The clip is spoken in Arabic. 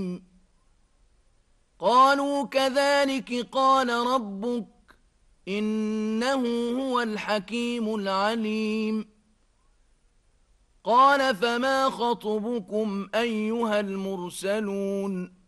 قالوا كذلك قال ربك إنه هو الحكيم العليم قال فما خطبكم أيها المرسلون